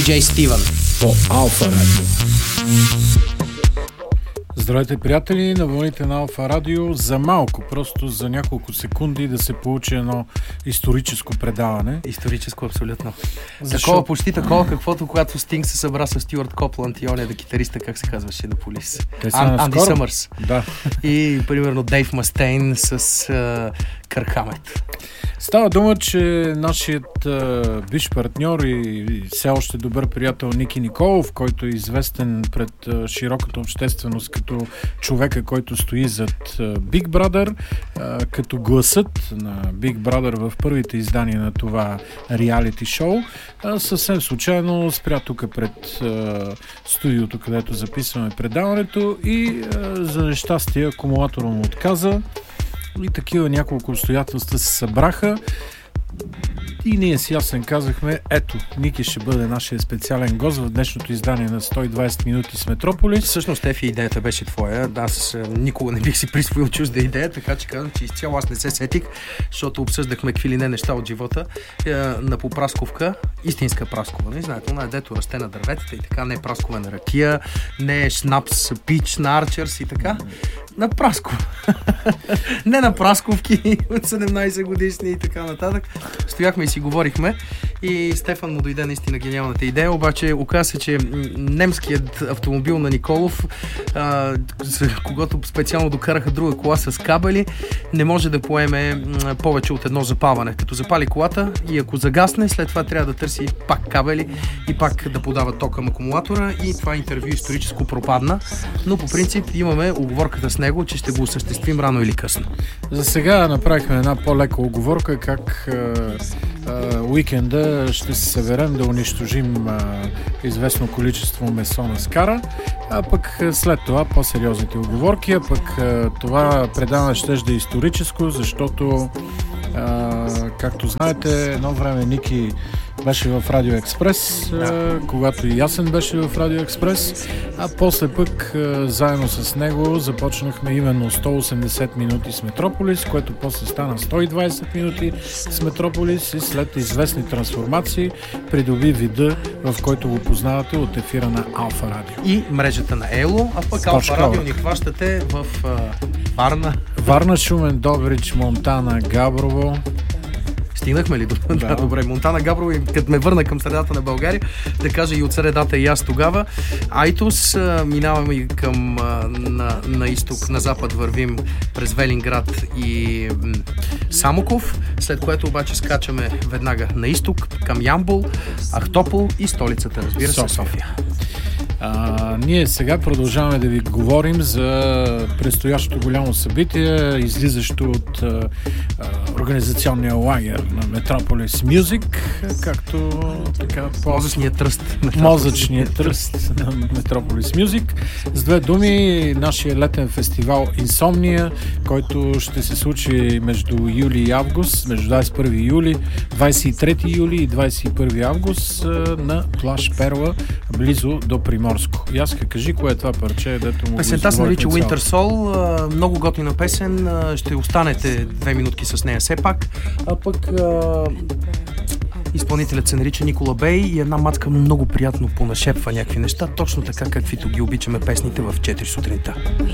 Джей Стивън по Алфа Радио. Здравейте, приятели, на вълните на Алфа Радио. За малко, просто за няколко секунди да се получи едно историческо предаване. Историческо, абсолютно. Такова, почти такова, каквото когато Стинг се събра с Стюарт Копланд и оня китариста, как се казваше на Полис? Анди Съмърс. Да. И, примерно, Дейв Мастейн с Кърк Хамет. Става дума, че нашият бивш партньор и все още добър приятел Ники Николов, който е известен пред широката общественост като човека, който стои зад Big Brother, като гласът на Big Brother в първите издания на това реалити шоу, съвсем случайно спря тук пред студиото, където записваме предаването и за нещастие акумулатора му отказа. И такива няколко обстоятелства се събраха и ние с Ясен казахме, ето, Ники ще бъде нашия специален гост в днешното издание на 120 минути с Метрополис. Всъщност, Ефи, идеята беше твоя. Аз никога не бих си присвоил чужда идея, така че казвам, че изцяло аз не се сетих, защото обсъждахме какви ли не неща от живота на попрасковка, истинска праскова. Не знаете, она дето расте на дърветата и така, не праскова на ракия, не шнапс, пич на арчерс и така. На праскова. Не на прасковки от 17 годишни и така нататък. Стояхме и си говорихме и Стефан му дойде наистина гениалната идея, обаче оказа се, че немският автомобил на Николов, когато специално докараха друга кола с кабели, не може да поеме повече от едно запалване. Като запали колата и ако загасне, след това трябва да търси пак кабели и пак да подава ток към акумулатора и това интервю историческо пропадна, но по принцип имаме уговорката с него, че ще го осъществим рано или късно. За сега направихме една по-лека уговорка, как уикенда ще се съберем да унищожим известно количество месо на скара, а пък след това по-сериозните уговорки, а пък това предаване ще е историческо, защото както знаете, едно време Ники беше в Радио Експрес, когато и Ясен беше в Радио Експрес, а после пък заедно с него започнахме именно 180 минути с Метрополис, което после стана 120 минути с Метрополис и след известни трансформации придоби вида, в който го познавате от ефира на Алфа Радио. И мрежата на Ело, а пък Алфа Радио ни хващате в Варна. Варна, Шумен, Добрич, Монтана, Габрово. Стигнахме ли до... Да, добре. Монтана, Габрово, и като ме върна към средата на България, да кажа и от средата и аз тогава. Айтос, минаваме и към на изток, на запад вървим през Велинград и Самоков, след което обаче скачаме веднага на изток към Ямбол, Ахтопол и столицата, разбира се, София. Ние сега продължаваме да ви говорим за предстоящото голямо събитие, излизащо от организационния лагер на Metropolis Music, както така мозъчният тръст на Metropolis Music. С две думи, нашия летен фестивал Инсомния, който ще се случи между юли и август, между 21 юли, 23 юли и 21 август на плаж Перла, близо до Приморско. Яска, кажи, кое е това парче, дето му песента се нарича Winter Soul, много готина песен, ще останете 2 минутки с нея все пак, а пък изпълнителят се нарича Никола Бей и една мацка много приятно понашепва някакви неща, точно така, каквито ги обичаме песните в 4 сутринта.